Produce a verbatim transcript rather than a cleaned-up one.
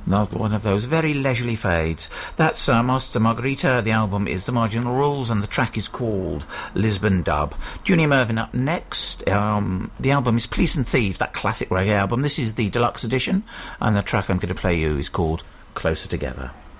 Another one of those very leisurely fades. That's uh, Master Margarita. The album is The Marginal Rules, and the track is called Lisbon Dub. Junior Mervyn up next. Um, the album is Police and Thieves, that classic reggae album. This is the deluxe edition, and the track I'm going to play you is called Closer Together.